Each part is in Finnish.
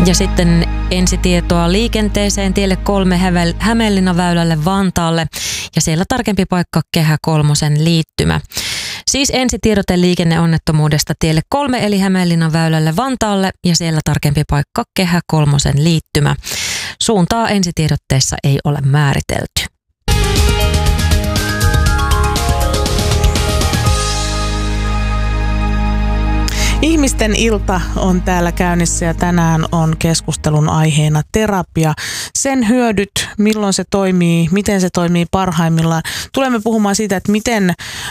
Ja sitten ensitietoa liikenteeseen tielle 3 Hämeenlinnaväylälle Vantaalle ja siellä tarkempi paikka Kehä kolmosen liittymä. Siis ensitiedote liikenneonnettomuudesta tielle 3 eli Hämeenlinnaväylälle Vantaalle ja siellä tarkempi paikka Kehä kolmosen liittymä. Suuntaa ensitiedotteessa ei ole määritelty. Ihmisten ilta on täällä käynnissä ja tänään on keskustelun aiheena terapia. Sen hyödyt, milloin se toimii, miten se toimii parhaimmillaan. Tulemme puhumaan siitä, että miten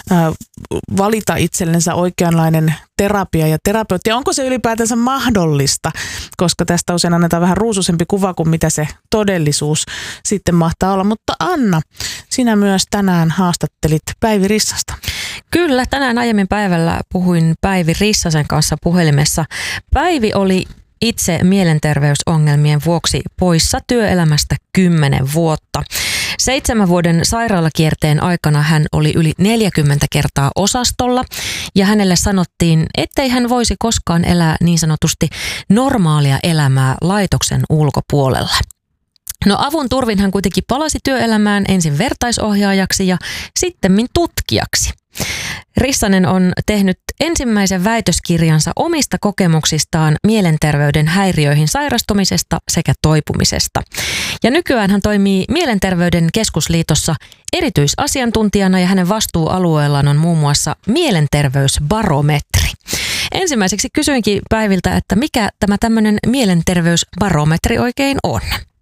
valita itsellensä oikeanlainen terapia ja terapeutti. Ja onko se ylipäätänsä mahdollista, koska tästä usein annetaan vähän ruusuisempi kuva kuin mitä se todellisuus sitten mahtaa olla. Mutta Anna, sinä myös tänään haastattelit Päivi Rissasta. Kyllä, tänään aiemmin päivällä puhuin Päivi Rissasen kanssa puhelimessa. Päivi oli itse mielenterveysongelmien vuoksi poissa työelämästä 10 vuotta. 7 vuoden sairaalakierteen aikana hän oli yli 40 kertaa osastolla ja hänelle sanottiin, ettei hän voisi koskaan elää niin sanotusti normaalia elämää laitoksen ulkopuolella. No avun turvin hän kuitenkin palasi työelämään ensin vertaisohjaajaksi ja sittemmin tutkijaksi. Rissanen on tehnyt ensimmäisen väitöskirjansa omista kokemuksistaan mielenterveyden häiriöihin sairastumisesta sekä toipumisesta. Ja nykyään hän toimii Mielenterveyden keskusliitossa erityisasiantuntijana ja hänen vastuualueellaan on muun muassa mielenterveysbarometri. Ensimmäiseksi kysyinkin Päiviltä, että mikä tämä tämmöinen mielenterveysbarometri oikein on?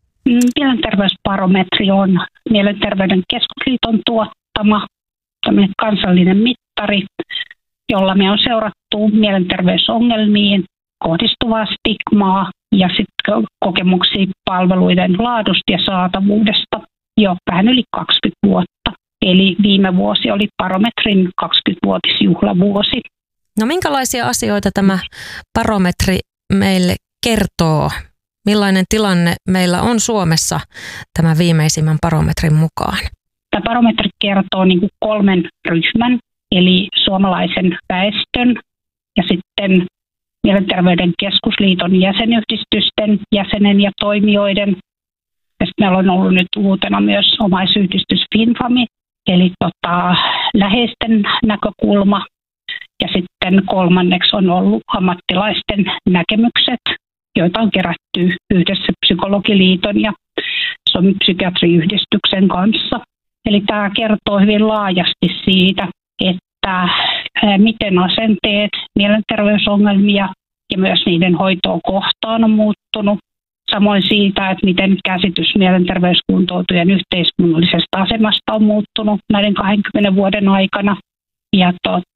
Mielenterveysbarometri on Mielenterveyden keskusliiton tuottama kansallinen mittari, jolla me on seurattu mielenterveysongelmiin kohdistuvaa stigmaa ja sitten kokemuksia palveluiden laadusta ja saatavuudesta jo vähän yli 20 vuotta. Eli viime vuosi oli barometrin 20-vuotisjuhlavuosi. No minkälaisia asioita tämä barometri meille kertoo? Millainen tilanne meillä on Suomessa tämän viimeisimmän barometrin mukaan? Tämä barometri kertoo 3 ryhmän, eli suomalaisen väestön ja sitten Mielenterveyden keskusliiton jäsenyhdistysten, jäsenen ja toimijoiden. Ja sitten meillä on ollut nyt uutena myös omaisyhdistys Finfami, eli läheisten näkökulma. Ja sitten 3. on ollut ammattilaisten näkemykset, joita on kerätty yhdessä Psykologiliiton ja Suomen psykiatriyhdistyksen kanssa. Eli tämä kertoo hyvin laajasti siitä, että miten asenteet, mielenterveysongelmia ja myös niiden hoitoa kohtaan on muuttunut. Samoin siitä, että miten käsitys mielenterveyskuntoutujien yhteiskunnallisesta asemasta on muuttunut näiden 20 vuoden aikana. Ja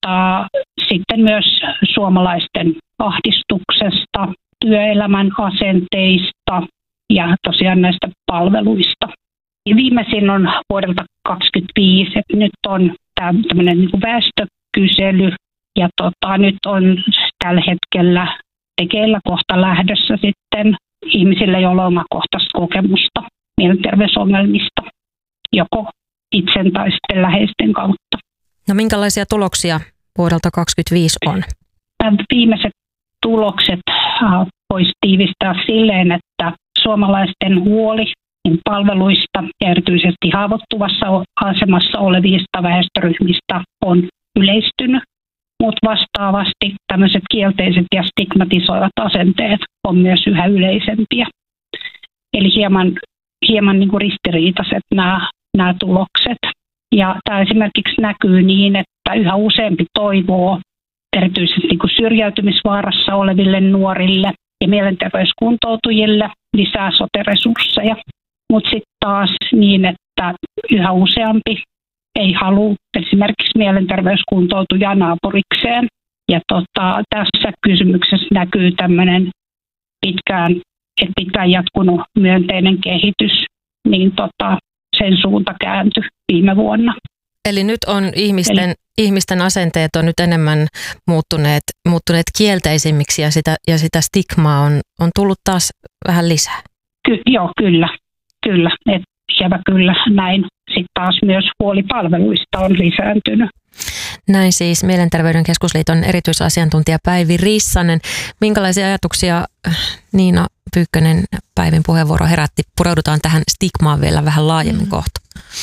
sitten myös suomalaisten ahdistuksesta, työelämän asenteista ja tosiaan näistä palveluista. Viimeisin on vuodelta 2025, että nyt on tämmöinen väestökysely ja nyt on tällä hetkellä tekeillä kohta lähdössä sitten ihmisille, joilla on omakohtaista kokemusta mielenterveysongelmista, joko itsen tai sitten läheisten kautta. No minkälaisia tuloksia vuodelta 2025 on? Viimeiset tulokset voisi tiivistää silleen, että suomalaisten huoli palveluista ja erityisesti haavoittuvassa asemassa olevista väestöryhmistä on yleistynyt, mutta vastaavasti tämmöiset kielteiset ja stigmatisoivat asenteet on myös yhä yleisempiä. Eli hieman ristiriitaiset nämä tulokset. Ja tämä esimerkiksi näkyy niin, että yhä useampi toivoo erityisesti syrjäytymisvaarassa oleville nuorille ja mielenterveyskuntoutujille lisää sote-resursseja. Mutta sitten taas niin, että yhä useampi ei halua esimerkiksi mielenterveyskuntoutuja naapurikseen. Ja tässä kysymyksessä näkyy tämmöinen pitkään jatkunut myönteinen kehitys, niin sen suunta kääntyi viime vuonna. Eli nyt on ihmisten asenteet on nyt enemmän muuttuneet kielteisimmiksi ja sitä stigmaa on tullut taas vähän lisää. Joo, kyllä. Ikävä kyllä näin. Sitten taas myös huoli palveluista on lisääntynyt. Näin siis Mielenterveyden keskusliiton erityisasiantuntija Päivi Rissanen. Minkälaisia ajatuksia, Niina, Pyykkönen, Päivin puheenvuoro herätti. Pureudutaan tähän stigmaan vielä vähän laajemmin kohta.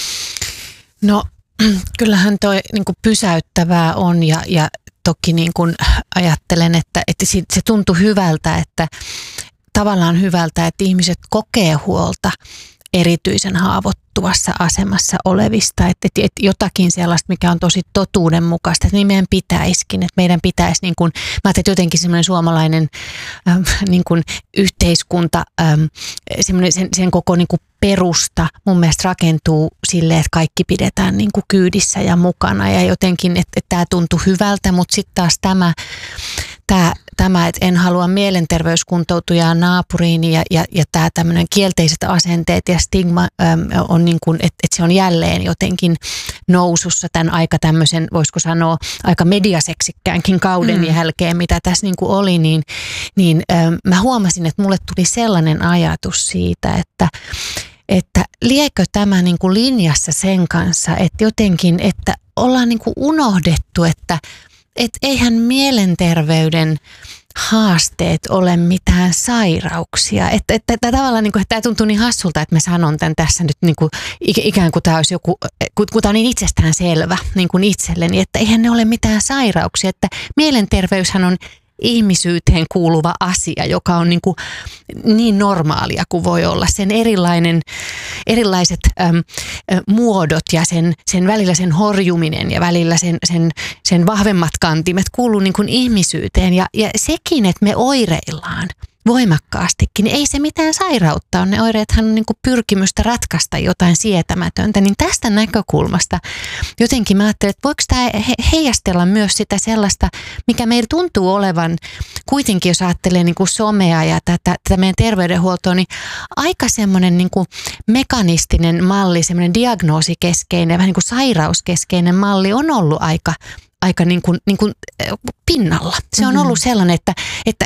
No kyllähän toi niin kuin pysäyttävää on ja toki niin kuin ajattelen, että se tuntui hyvältä, että tavallaan hyvältä, että ihmiset kokee huolta erityisen haavoittuvassa asemassa olevista, että jotakin sellaista, mikä on tosi totuudenmukaista, että niin meidän pitäisikin, että meidän pitäisi niin kuin, mä ajattelin, että jotenkin semmoinen suomalainen niin kuin yhteiskunta, semmoinen sen koko niin kuin perusta mun mielestä rakentuu silleen, että kaikki pidetään niin kuin kyydissä ja mukana ja jotenkin, että tämä tuntui hyvältä, mutta sitten taas tämä, että en halua mielenterveyskuntoutujaa naapuriini ja tämä tämmöinen kielteiset asenteet ja stigma on niin kuin, että se on jälleen jotenkin nousussa tämän aika tämmöisen, voisiko sanoa, aika mediaseksikkäänkin kauden jälkeen, mitä tässä niin kuin oli, niin mä huomasin, että mulle tuli sellainen ajatus siitä, että liekö tämä niin kuin linjassa sen kanssa, että jotenkin, että ollaan niin kuin unohdettu, että eihän mielenterveyden haasteet ole mitään sairauksia. Että tavallaan niin kuin, että tämä tuntuu niin hassulta, että mä sanon tämän tässä nyt niin kuin, ikään kuin tämä olisi joku, kun tämä on niin itsestään selvä niin kuin itselleni, että eihän ne ole mitään sairauksia. Että mielenterveyshän on ihmisyyteen kuuluva asia, joka on niin normaalia kuin voi olla. Sen erilaiset muodot ja sen välillä sen horjuminen ja välillä sen vahvemmat kantimet kuuluu niin kuin ihmisyyteen. Ja sekin, että me oireillaan voimakkaastikin, niin ei se mitään sairautta ole. Ne oireethan on niin kuin pyrkimystä ratkaista jotain sietämätöntä. Niin tästä näkökulmasta jotenkin mä ajattelen, että voiko tämä heijastella myös sitä sellaista, mikä meillä tuntuu olevan, kuitenkin jos ajattelee niin kuin somea ja tätä meidän terveydenhuoltoa, niin aika semmoinen niin kuin mekanistinen malli, semmoinen diagnoosikeskeinen, vähän niin kuin sairauskeskeinen malli on ollut aika niin kuin pinnalla. Se on ollut sellainen, että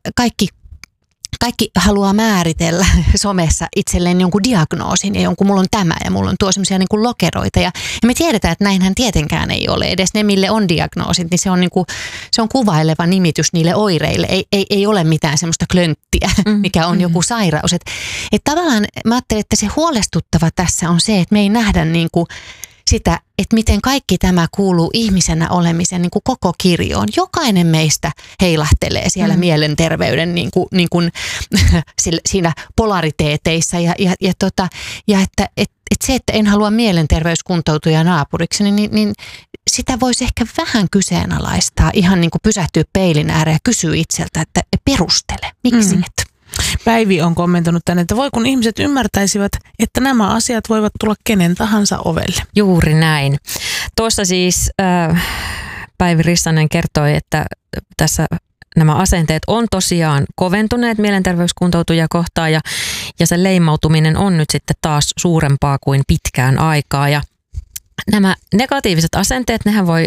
kaikki haluaa määritellä somessa itselleen jonkun diagnoosin ja mulla on tämä ja mulla on tuo semmoisia niin kuin lokeroita. Ja me tiedetään, että näinhän tietenkään ei ole. Edes ne, mille on diagnoosit, niin se on kuvaileva nimitys niille oireille. Ei ole mitään semmoista klönttiä, mikä on joku sairaus. Että tavallaan mä ajattelen, että se huolestuttava tässä on se, että me ei nähdä niin kuin sitä, että miten kaikki tämä kuuluu ihmisenä olemisen niin kuin koko kirjoon. Jokainen meistä heilahtelee siellä mielenterveyden niin kuin siinä polariteeteissa ja että se, että en halua mielenterveyskuntoutuja naapuriksi, niin sitä voisi ehkä vähän kyseenalaistaa, ihan niin kuin pysähtyä peilin ääreen ja kysyä itseltä, että perustele, miksi et? Päivi on kommentoinut tänne, että voi kun ihmiset ymmärtäisivät, että nämä asiat voivat tulla kenen tahansa ovelle. Juuri näin. Tuossa siis Päivi Rissanen kertoi, että tässä nämä asenteet on tosiaan koventuneet mielenterveyskuntoutujia kohtaan ja se leimautuminen on nyt sitten taas suurempaa kuin pitkään aikaa. Ja nämä negatiiviset asenteet, nehän voi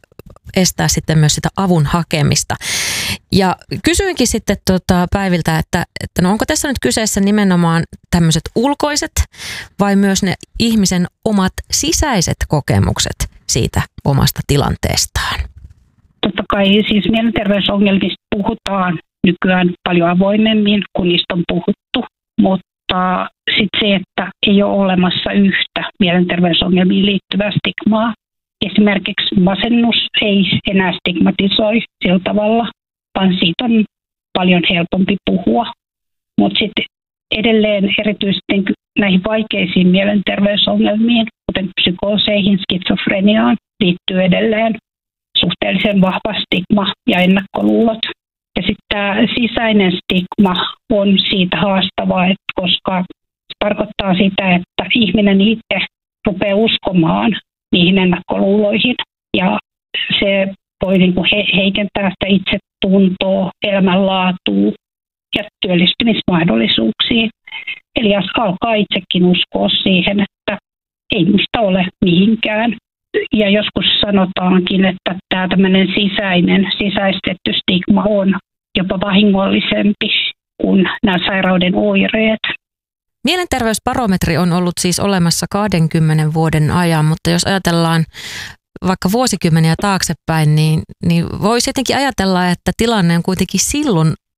estää sitten myös sitä avun hakemista. Ja kysyinkin sitten Päiviltä, että no onko tässä nyt kyseessä nimenomaan tämmöiset ulkoiset vai myös ne ihmisen omat sisäiset kokemukset siitä omasta tilanteestaan? Totta kai siis mielenterveysongelmista puhutaan nykyään paljon avoimemmin, kun niistä on puhuttu, mutta sitten se, että ei ole olemassa yhtä mielenterveysongelmiin liittyvää stigmaa. Esimerkiksi masennus ei enää stigmatisoi sillä tavalla, vaan siitä on paljon helpompi puhua. Mutta sitten edelleen erityisesti näihin vaikeisiin mielenterveysongelmiin, kuten psykooseihin, skitsofreniaan, liittyy edelleen suhteellisen vahva stigma ja ennakkoluulot. Ja sitten tämä sisäinen stigma on siitä haastavaa, koska se tarkoittaa sitä, että ihminen itse rupeaa uskomaan niihin ennakkoluuloihin. Ja se voi niin kuin heikentää sitä itsetuntoa, elämänlaatua ja työllistymismahdollisuuksia. Eli alkaa itsekin uskoa siihen, että ei musta ole mihinkään. Ja joskus sanotaankin, että tämä tämmöinen sisäistetty stigma on jopa vahingollisempi kuin nämä sairauden oireet. Mielenterveysbarometri on ollut siis olemassa 20 vuoden ajan, mutta jos ajatellaan vaikka vuosikymmeniä taaksepäin, niin voisi jotenkin ajatella, että tilanne on kuitenkin silloin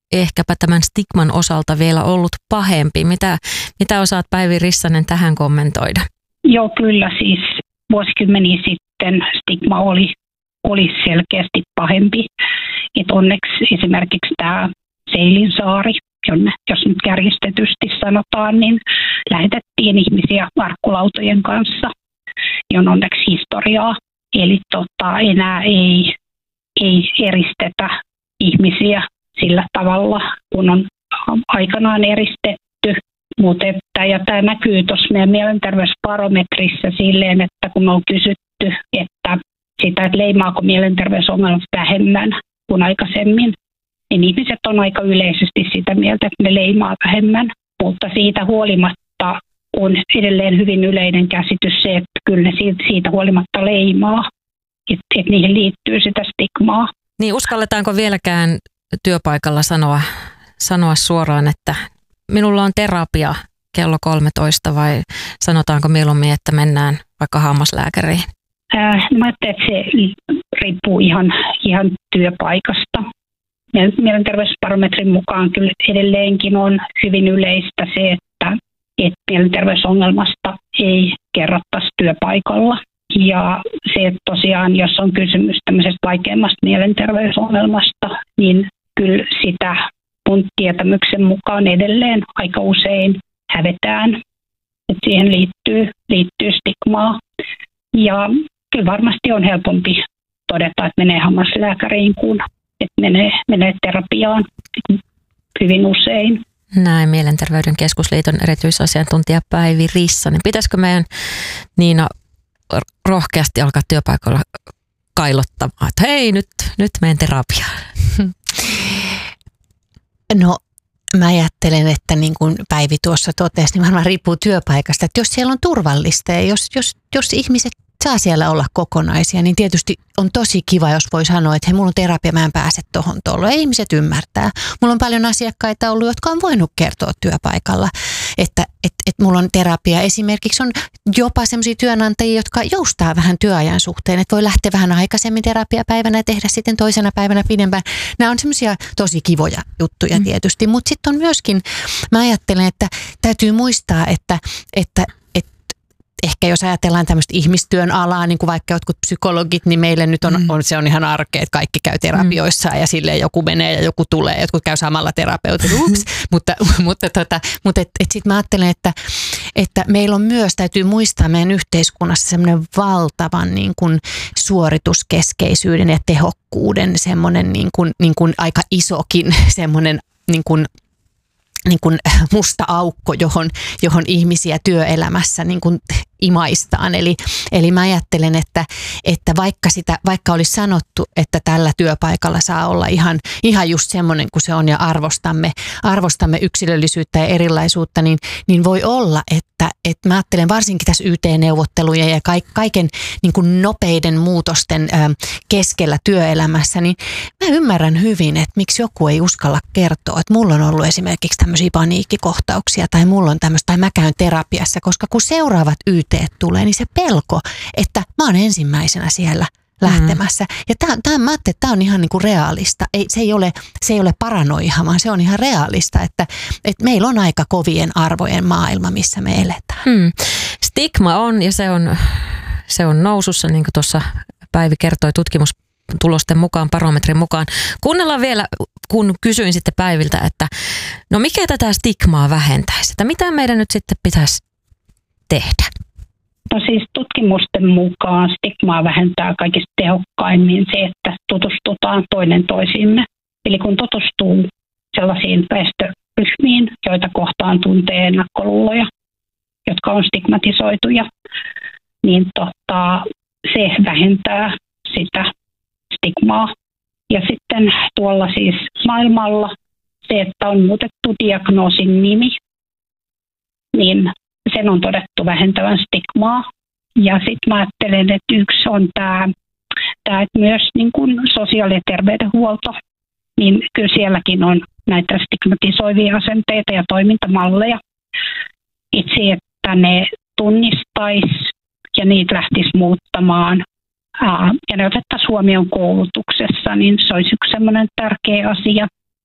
ehkäpä tämän stigman osalta vielä ollut pahempi. Mitä osaat Päivi Rissanen tähän kommentoida? Joo, kyllä siis vuosikymmeniä sitten stigma oli selkeästi pahempi. Et onneksi esimerkiksi tämä Seilinsaari, jonne, jos nyt kärjistetysti sanotaan, niin lähetettiin ihmisiä arkkulautojen kanssa, on onneksi historiaa. Eli enää ei eristetä ihmisiä sillä tavalla, kun on aikanaan eristetty. Ja tämä näkyy tuossa meidän mielenterveysbarometrissa silleen, että kun me on kysytty, että leimaako mielenterveysongelmat vähemmän kuin aikaisemmin, niin ihmiset on aika yleisesti sitä mieltä, että ne leimaa vähemmän. Mutta siitä huolimatta on edelleen hyvin yleinen käsitys se, että kyllä ne siitä huolimatta leimaa, että niihin liittyy sitä stigmaa. Niin uskalletaanko vieläkään työpaikalla sanoa suoraan, että minulla on terapia kello 13 vai sanotaanko mieluummin, että mennään vaikka hammaslääkäriin? Mä ajattelen, että se riippuu ihan työpaikasta. Mielenterveysbarometrin mukaan kyllä edelleenkin on hyvin yleistä se, että mielenterveysongelmasta ei kerrottaisi työpaikalla. Ja se, että tosiaan, jos on kysymys tämmöisestä vaikeammasta mielenterveysongelmasta, niin kyllä sitä mun tietämyksen mukaan edelleen aika usein hävetään. Että siihen liittyy stigmaa. Ja kyllä varmasti on helpompi todeta, että menee hammaslääkäriin kuin että menee terapiaan hyvin usein. Näin Mielenterveyden keskusliiton erityisasiantuntija Päivi Rissanen. Pitäisikö meidän Niina rohkeasti alkaa työpaikalla kailottamaan, että hei nyt menen terapiaan? No mä ajattelen, että niin kuin Päivi tuossa totesi, niin varmaan riippuu työpaikasta. Että jos siellä on turvallista ja jos ihmiset saa siellä olla kokonaisia, niin tietysti on tosi kiva, jos voi sanoa, että hei, mulla on terapia, mä en pääse tohon tolloon. Ihmiset ymmärtää. Mulla on paljon asiakkaita ollut, jotka on voinut kertoa työpaikalla, että mulla on terapia. Esimerkiksi on jopa sellaisia työnantajia, jotka joustaa vähän työajan suhteen, että voi lähteä vähän aikaisemmin terapiapäivänä ja tehdä sitten toisena päivänä pidempään. Nämä on semmoisia tosi kivoja juttuja tietysti, mutta sitten on myöskin, mä ajattelen, että täytyy muistaa, että ehkä jos ajatellaan tämmöistä ihmistyön alaa, niin kuin vaikka jotkut psykologit, niin meille nyt se on ihan arkea, että kaikki käy terapioissa ja silleen joku menee ja joku tulee, jotkut käy samalla terapeutilla, mutta sitten mä ajattelen, että meillä on myös, täytyy muistaa meidän yhteiskunnassa semmoinen valtavan niin kuin suorituskeskeisyyden ja tehokkuuden semmoinen niin kuin aika isokin semmoinen niin kuin musta aukko, johon ihmisiä työelämässä niin kuin imaistaan. Eli mä ajattelen, että vaikka olisi sanottu, että tällä työpaikalla saa olla ihan just semmoinen kuin se on ja arvostamme yksilöllisyyttä ja erilaisuutta, niin voi olla, että mä ajattelen varsinkin tässä YT-neuvottelujen ja kaiken niin kuin nopeiden muutosten keskellä työelämässä, niin mä ymmärrän hyvin, että miksi joku ei uskalla kertoa, että mulla on ollut esimerkiksi tämmöisiä paniikkikohtauksia tai mulla on tämmöistä, tai mä käyn terapiassa, koska kun seuraavat YT tulee, niin se pelko, että mä oon ensimmäisenä siellä lähtemässä. Ja mä ajattelin, että tämä on ihan niin kuin realista. Se ei ole paranoia, vaan se on ihan realista, että meillä on aika kovien arvojen maailma, missä me eletään. Stigma on ja se on nousussa, niin kuin tuossa Päivi kertoi tutkimustulosten mukaan, barometrin mukaan. Kuunnellaan vielä, kun kysyin sitten Päiviltä, että no mikä tätä stigmaa vähentäisi? Että mitä meidän nyt sitten pitäisi tehdä? No siis tutkimusten mukaan stigmaa vähentää kaikista tehokkaimmin se, että tutustutaan toinen toisiimme. Eli kun tutustuu sellaisiin väestöryhmiin, joita kohtaan tuntee ennakkoluuloja, jotka on stigmatisoituja, niin se vähentää sitä stigmaa. Ja sitten tuolla siis maailmalla se, että on muutettu diagnoosin nimi, niin sen on todettu vähentävän stigmaa. Ja sitten mä ajattelen, että yksi on tämä että myös niin kuin sosiaali- ja terveydenhuolto, niin kyllä sielläkin on näitä stigmatisoivia asenteita ja toimintamalleja. Itse, että ne tunnistaisi ja niitä lähtisi muuttamaan ja ne otettaisiin huomioon koulutuksessa, niin se olisi yksi sellainen tärkeä asia.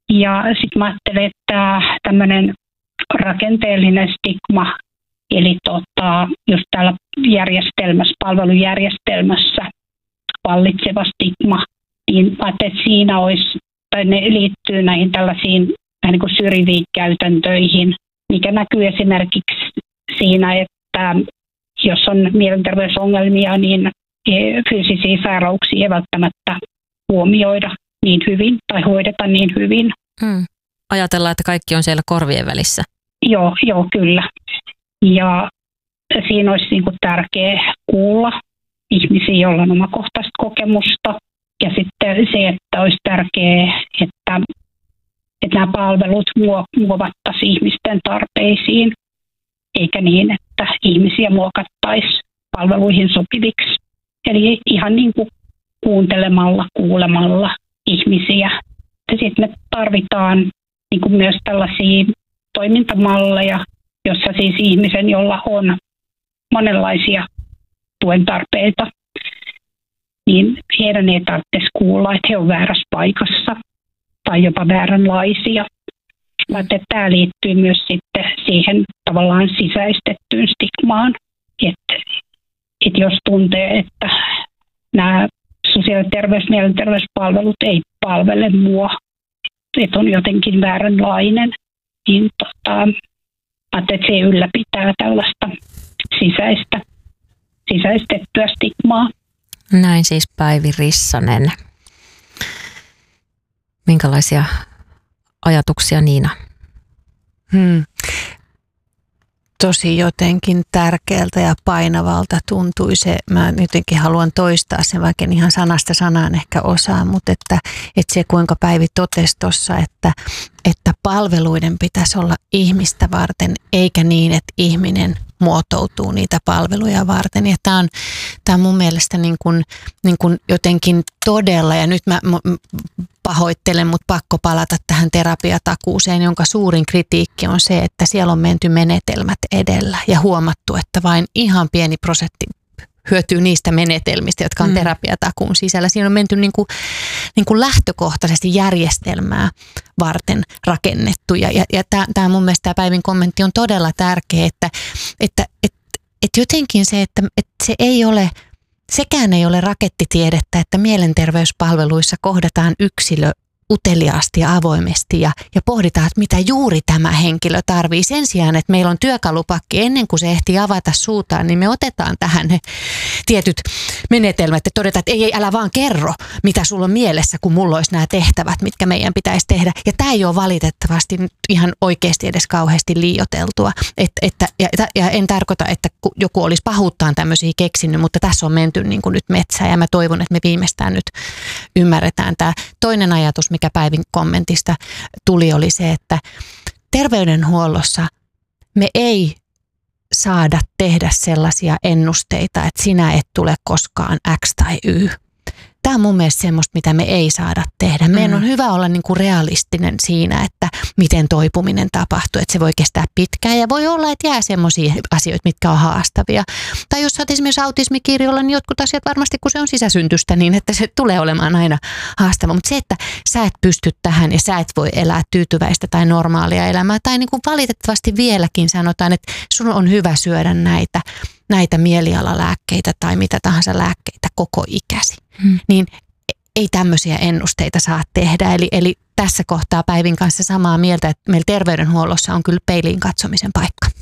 Ja sitten mä ajattelen, että tämmöinen rakenteellinen stigma, eli just täällä palvelujärjestelmässä vallitseva stigma, niin mä ajattelen, että siinä olisi, tai ne liittyy näihin tällaisiin niin kuin syrjiviin käytäntöihin, mikä näkyy esimerkiksi siinä, että jos on mielenterveysongelmia, niin fyysisiä sairauksia ei välttämättä huomioida niin hyvin tai hoideta niin hyvin. Ajatellaan, että kaikki on siellä korvien välissä. Joo, kyllä. Ja siinä olisi niin kuin tärkeää kuulla ihmisiä, joilla on omakohtaista kokemusta. Ja sitten se, että olisi tärkeää, että nämä palvelut muovattaisiin ihmisten tarpeisiin, eikä niin, että ihmisiä muokattaisiin palveluihin sopiviksi. Eli ihan niin kuin kuulemalla ihmisiä. Ja sitten me tarvitaan niin kuin myös tällaisia toimintamalleja, jossa siis ihmisen, jolla on monenlaisia tuen tarpeita, niin heidän ei tarvitse kuulla, että he ovat väärässä paikassa tai jopa vääränlaisia. Mutta tämä liittyy myös sitten siihen tavallaan sisäistettyyn stigmaan, että jos tuntee, että nämä sosiaali- ja mielenterveyspalvelut ei palvele mua, että on jotenkin vääränlainen, niin että se ylläpitää tällaista sisäistettyä stigmaa. Näin siis Päivi Rissanen. Minkälaisia ajatuksia, Niina? Tosi jotenkin tärkeältä ja painavalta tuntui se. Mä jotenkin haluan toistaa sen, vaikka en ihan sanasta sanaan ehkä osaa, mutta että se kuinka Päivi totesi tuossa, että palveluiden pitäisi olla ihmistä varten, eikä niin, että ihminen muotoutuu niitä palveluja varten. Ja tämä on mun mielestä niin kuin jotenkin todella, ja nyt mä pahoittelen, mutta pakko palata tähän terapiatakuuseen, jonka suurin kritiikki on se, että siellä on menty menetelmät edellä ja huomattu, että vain ihan pieni prosentti hyötyy niistä menetelmistä, jotka on terapiatakuun sisällä. Siinä on menty niin kuin lähtökohtaisesti järjestelmää varten rakennettu. Ja tämä mun mielestä tämä Päivin kommentti on todella tärkeä, että jotenkin se, että se ei ole, sekään ei ole rakettitiedettä, että mielenterveyspalveluissa kohdataan yksilö uteliaasti ja avoimesti ja pohditaan, että mitä juuri tämä henkilö tarvii. Sen sijaan, että meillä on työkalupakki ennen kuin se ehtii avata suutaan, niin me otetaan tähän ne tietyt menetelmät ja todetaan, että ei, älä vaan kerro, mitä sulla on mielessä, kun mulla olisi nämä tehtävät, mitkä meidän pitäisi tehdä. Ja tämä ei ole valitettavasti ihan oikeasti edes kauheasti liioiteltua. Ja en tarkoita, että joku olisi pahuuttaan tämmöisiä keksinyt, mutta tässä on menty niin kuin nyt metsään ja mä toivon, että me viimeistään nyt ymmärretään tämä. Toinen ajatus, mikä Päivin kommentista tuli, oli se, että terveydenhuollossa me ei saada tehdä sellaisia ennusteita, että sinä et tule koskaan X tai Y. Tämä on mun mielestä semmoista, mitä me ei saada tehdä. Meidän on hyvä olla niin kuin realistinen siinä, että miten toipuminen tapahtuu, että se voi kestää pitkään ja voi olla, että jää semmoisia asioita, mitkä on haastavia. Tai jos olet esimerkiksi autismikirjolla, niin jotkut asiat varmasti, kun se on sisäsyntystä, niin että se tulee olemaan aina haastava. Mutta se, että sä et pysty tähän ja sä et voi elää tyytyväistä tai normaalia elämää, tai niin kuin valitettavasti vieläkin sanotaan, että sun on hyvä syödä näitä mielialalääkkeitä tai mitä tahansa lääkkeitä koko ikäsi. Niin ei tämmöisiä ennusteita saa tehdä. Eli tässä kohtaa Päivin kanssa samaa mieltä, että meillä terveydenhuollossa on kyllä peiliin katsomisen paikka.